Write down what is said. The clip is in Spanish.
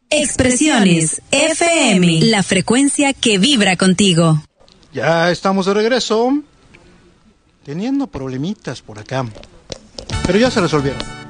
Expresiones FM, la frecuencia que vibra contigo. Ya estamos de regreso, teniendo problemitas por acá, pero ya se resolvieron.